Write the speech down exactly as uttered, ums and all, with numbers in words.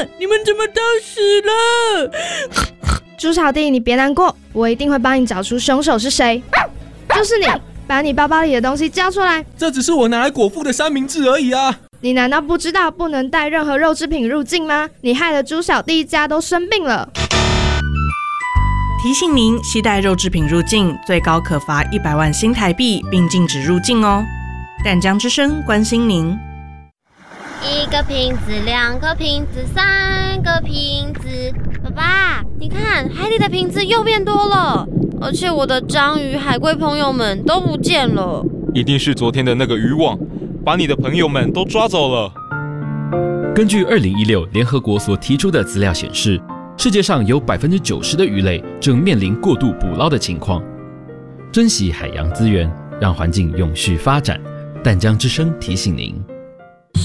你们怎么都死了？ 猪小弟，你别难过，我一定会帮你找出凶手是谁。就是你，把你包包里的东西交出来。 这只是我拿来果腹的三明治而已啊！ 你难道不知道不能带任何肉制品入境吗？你害得猪小弟一家都生病了。 提醒您，携带肉制品入境，最高可罚一百万新台币，并禁止入境哦。淡江之声关心您。 一个瓶子，两个瓶子，三个瓶子。爸爸，你看，海里的瓶子又变多了，而且我的章鱼、海龟朋友们都不见了。 一定是昨天的那个渔网，把你的朋友们都抓走了。 根据二零一六联合国所提出的资料显示，世界上有百分之九十的鱼类正面临过度捕捞的情况。珍惜海洋资源，让环境永续发展。淡江之声提醒您。